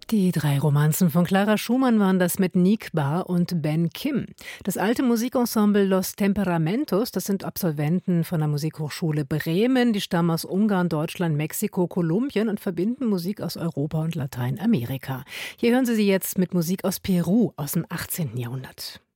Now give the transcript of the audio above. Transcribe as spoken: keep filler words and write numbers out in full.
Die drei Romanzen von Clara Schumann waren das mit Nick Barr und Ben Kim. Das alte Musikensemble Los Temperamentos, das sind Absolventen von der Musikhochschule Bremen. Die stammen aus Ungarn, Deutschland, Mexiko, Kolumbien und verbinden Musik aus Europa und Lateinamerika. Hier hören Sie sie jetzt mit Musik aus Peru aus dem achtzehnten Jahrhundert.